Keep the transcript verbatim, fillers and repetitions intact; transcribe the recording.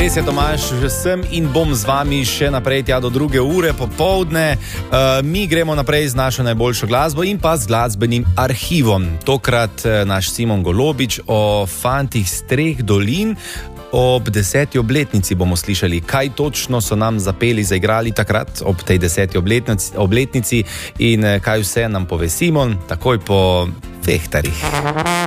Res je, Tomaž, že sem in bom z vami še naprej tja do druge ure popoldne. Uh, mi gremo naprej z našo najboljšo glasbo in pa z glasbenim arhivom. Tokrat uh, naš Simon Golobič o fantih z treh dolin. Ob deseti obletnici bomo slišali, kaj točno so nam zapeli, zaigrali takrat ob tej deseti obletnici, obletnici in kaj vse nam pove Simon, takoj po Fehtarjih.